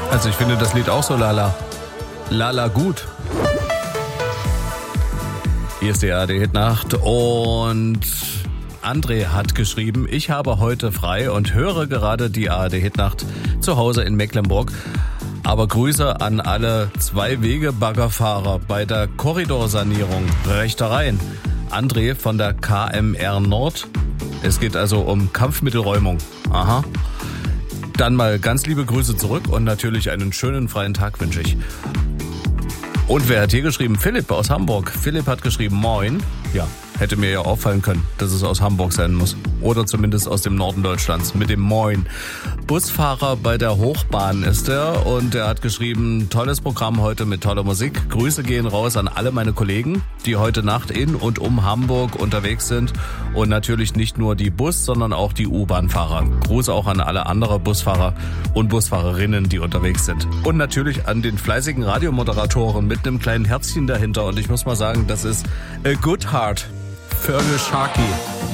Also ich finde das Lied auch so lala. Lala gut. Hier ist die ARD-Hitnacht und André hat geschrieben, ich habe heute frei und höre gerade die ARD-Hitnacht zu Hause in Mecklenburg. Aber Grüße an alle Zwei-Wege-Baggerfahrer bei der Korridorsanierung rechter Rhein. André von der KMR Nord. Es geht also um Kampfmittelräumung. Aha. Dann mal ganz liebe Grüße zurück und natürlich einen schönen freien Tag wünsche ich. Und wer hat hier geschrieben? Philipp aus Hamburg. Philipp hat geschrieben, moin. Ja, hätte mir ja auffallen können, dass es aus Hamburg sein muss. Oder zumindest aus dem Norden Deutschlands mit dem Moin. Busfahrer bei der Hochbahn ist er und er hat geschrieben, tolles Programm heute mit toller Musik. Grüße gehen raus an alle meine Kollegen, die heute Nacht in und um Hamburg unterwegs sind. Und natürlich nicht nur die Bus, sondern auch die U-Bahn-Fahrer. Gruß auch an alle anderen Busfahrer und Busfahrerinnen, die unterwegs sind. Und natürlich an den fleißigen Radiomoderatoren mit einem kleinen Herzchen dahinter. Und ich muss mal sagen, das ist a good heart. Fergal Sharkey.